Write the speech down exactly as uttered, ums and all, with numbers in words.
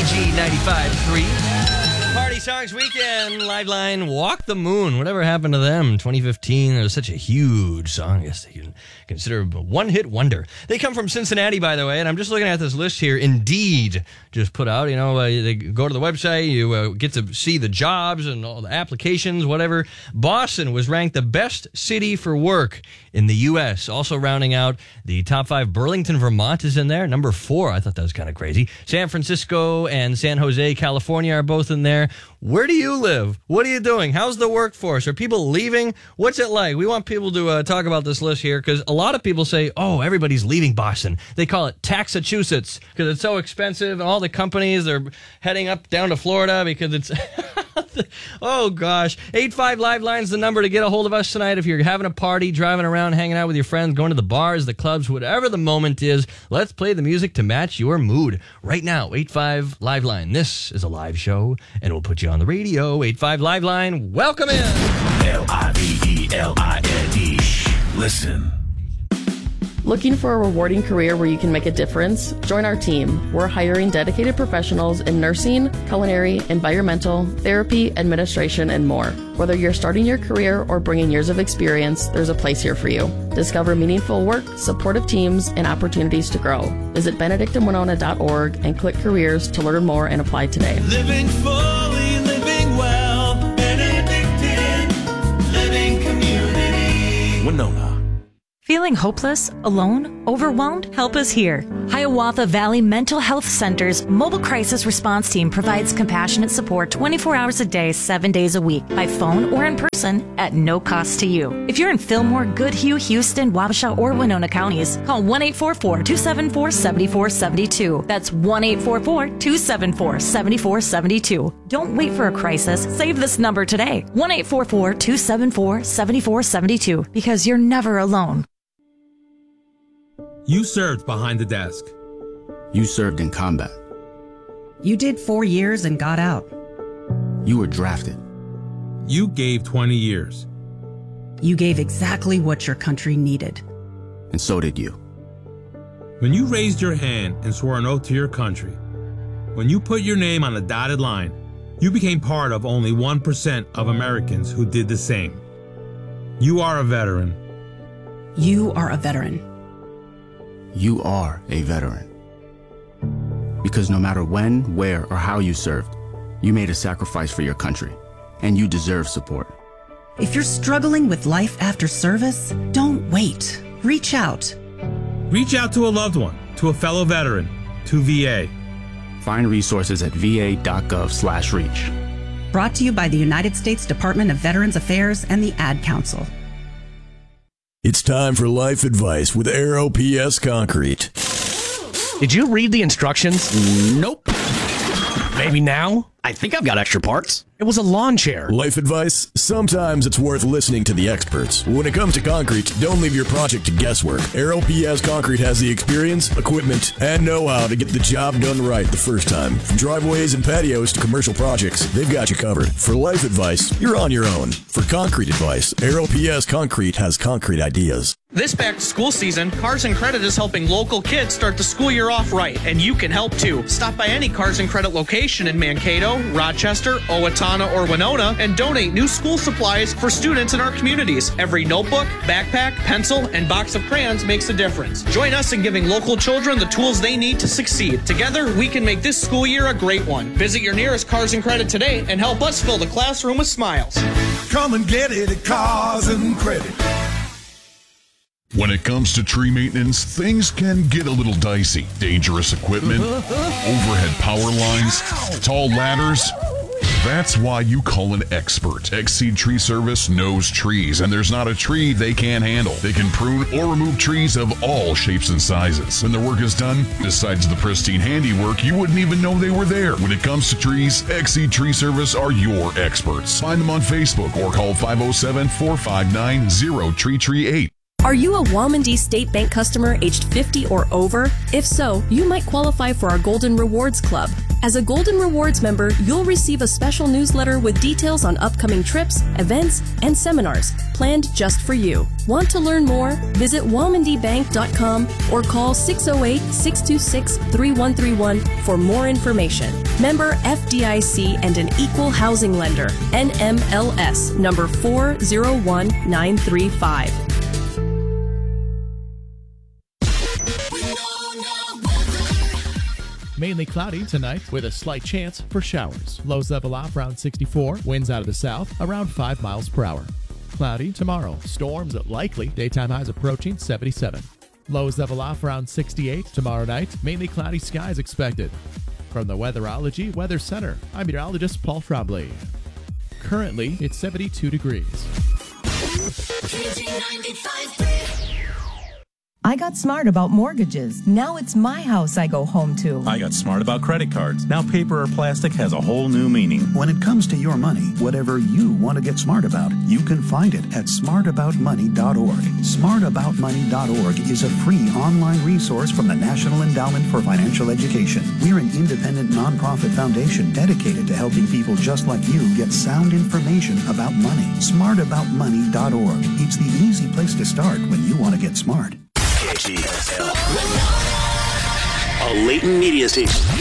G ninety-five point three. Party Songs Weekend, Liveline, Walk the Moon. Whatever happened to them? twenty fifteen, it was such a huge song. I guess they can consider a one-hit wonder. They come from Cincinnati, by the way, and I'm just looking at this list here. Indeed just put out, you know, uh, they go to the website, you uh, get to see the jobs and all the applications, whatever. Boston was ranked the best city for work in the U S. Also rounding out the top five, Burlington, Vermont is in there. Number four, I thought that was kind of crazy. San Francisco and San Jose, California are both in there. Where do you live? What are you doing? How's the workforce? Are people leaving? What's it like? We want people to uh, talk about this list here because a lot of people say, oh, everybody's leaving Boston. They call it Taxachusetts because it's so expensive, and all the companies are heading up down to Florida because it's... Oh, gosh. eight five Live Line's the number to get a hold of us tonight if you're having a party, driving around, hanging out with your friends, going to the bars, the clubs, whatever the moment is. Let's play the music to match your mood. Right now, eight five Live Line. This is a live show, and we'll put you on the radio. eight five Live Line. Welcome in. L I V E L I N E. Listen. Looking for a rewarding career where you can make a difference? Join our team. We're hiring dedicated professionals in nursing, culinary, environmental, therapy, administration, and more. Whether you're starting your career or bringing years of experience, there's a place here for you. Discover meaningful work, supportive teams, and opportunities to grow. Visit benedict and winona dot org and click careers to learn more and apply today. Living fully, living well, Benedictine Living Community. Winona. Feeling hopeless, alone, overwhelmed? Help is here. Hiawatha Valley Mental Health Center's mobile crisis response team provides compassionate support twenty-four hours a day, seven days a week, by phone or in person at no cost to you. If you're in Fillmore, Goodhue, Houston, Wabasha, or Winona counties, call one eight four four, two seven four, seven four seven two. That's one eight four four, two seven four, seven four seven two. Don't wait for a crisis. Save this number today. one eight four four, two seven four, seven four seven two, because you're never alone. You served behind the desk. You served in combat. You did four years and got out. You were drafted. You gave twenty years. You gave exactly what your country needed. And so did you. When you raised your hand and swore an oath to your country, when you put your name on a dotted line, you became part of only one percent of Americans who did the same. You are a veteran. You are a veteran. You are a veteran. Because no matter when, where, or how you served, you made a sacrifice for your country, and you deserve support. If you're struggling with life after service, don't wait. Reach out. Reach out to a loved one, to a fellow veteran, to V A. Find resources at va.gov slash reach. Brought to you by the United States Department of Veterans Affairs and the Ad Council. It's time for Life Advice with Aero P S Concrete. Did you read the instructions? Nope. Maybe now? I think I've got extra parts. It was a lawn chair. Life advice? Sometimes it's worth listening to the experts. When it comes to concrete, don't leave your project to guesswork. Aero P S Concrete has the experience, equipment, and know-how to get the job done right the first time. From driveways and patios to commercial projects, they've got you covered. For life advice, you're on your own. For concrete advice, Aero P S Concrete has concrete ideas. This back-to-school season, Cars and Credit is helping local kids start the school year off right, and you can help too. Stop by any Cars and Credit location in Mankato, Rochester, Owatonna, or Winona and donate new school supplies for students in our communities. Every notebook, backpack, pencil, and box of crayons makes a difference. Join us in giving local children the tools they need to succeed. Together, we can make this school year a great one. Visit your nearest Cars and Credit today and help us fill the classroom with smiles. Come and get it at Cars and Credit. When it comes to tree maintenance, things can get a little dicey. Dangerous equipment, overhead power lines, tall ladders. That's why you call an expert. Exceed Tree Service knows trees, and there's not a tree they can't handle. They can prune or remove trees of all shapes and sizes. When the work is done, besides the pristine handiwork, you wouldn't even know they were there. When it comes to trees, Exceed Tree Service are your experts. Find them on Facebook or call five oh seven, four five nine, zero three three eight. Are you a Womandee State Bank customer aged fifty or over? If so, you might qualify for our Golden Rewards Club. As a Golden Rewards member, you'll receive a special newsletter with details on upcoming trips, events, and seminars planned just for you. Want to learn more? Visit walmondie bank dot com or call six oh eight, six two six, three one three one for more information. Member F D I C and an equal housing lender. N M L S number four zero one nine three five. Mainly cloudy tonight with a slight chance for showers. Lows level off around sixty-four. Winds out of the south around five miles per hour. Cloudy tomorrow. Storms likely. Daytime highs approaching seventy-seven. Lows level off around sixty-eight. Tomorrow night, mainly cloudy skies expected. From the Weatherology Weather Center, I'm meteorologist Paul Trombley. Currently, it's seventy-two degrees. I got smart about mortgages. Now it's my house I go home to. I got smart about credit cards. Now paper or plastic has a whole new meaning. When it comes to your money, whatever you want to get smart about, you can find it at smart about money dot org. smart about money dot org is a free online resource from the National Endowment for Financial Education. We're an independent nonprofit foundation dedicated to helping people just like you get sound information about money. smart about money dot org. It's the easy place to start when you want to get smart. A Leighton Media Station.